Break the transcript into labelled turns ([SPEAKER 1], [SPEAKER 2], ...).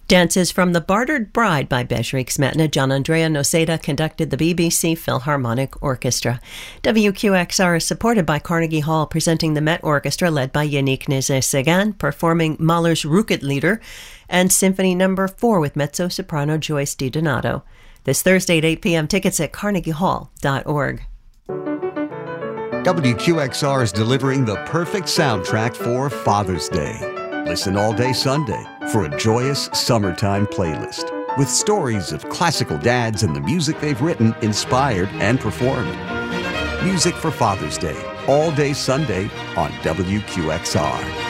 [SPEAKER 1] Dances from the Bartered Bride by Bežerik Smetana. John Andrea Noseda conducted the BBC Philharmonic Orchestra. WQXR is supported by Carnegie Hall, presenting the Met Orchestra led by Yannick Nézet-Séguin, performing Mahler's Rückert-Lieder and Symphony No. 4 with mezzo-soprano Joyce DiDonato. This Thursday at 8 p.m. Tickets at carnegiehall.org.
[SPEAKER 2] WQXR is delivering the perfect soundtrack for Father's Day. Listen all day Sunday for a joyous summertime playlist with stories of classical dads and the music they've written, inspired, and performed. Music for Father's Day, all day Sunday on WQXR.